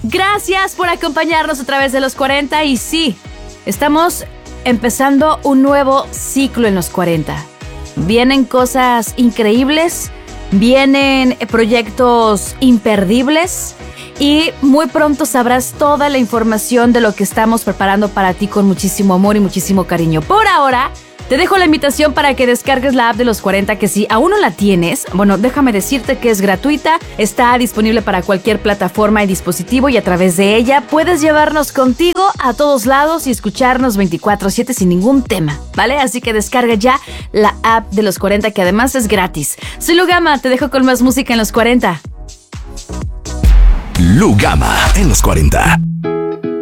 Gracias por acompañarnos a través de los 40 y sí, estamos empezando un nuevo ciclo en los 40. Vienen cosas increíbles, vienen proyectos imperdibles y muy pronto sabrás toda la información de lo que estamos preparando para ti con muchísimo amor y muchísimo cariño. Por ahora, te dejo la invitación para que descargues la app de los 40, que si aún no la tienes, bueno, déjame decirte que es gratuita, está disponible para cualquier plataforma y dispositivo y a través de ella puedes llevarnos contigo a todos lados y escucharnos 24/7 sin ningún tema, ¿vale? Así que descarga ya la app de los 40, que además es gratis. Soy Lu Gama, te dejo con más música en los 40. Lu Gama en los 40.